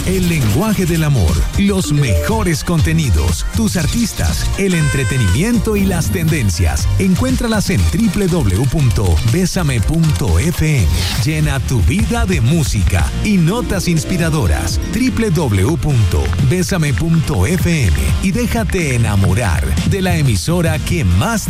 el lenguaje del amor, los mejores contenidos, tus artistas, el entretenimiento y las tendencias. Encuéntralas en www.besame.fm. Llena tu vida de música y notas inspiradoras. www.besame.fm y déjate enamorar de la emisora que más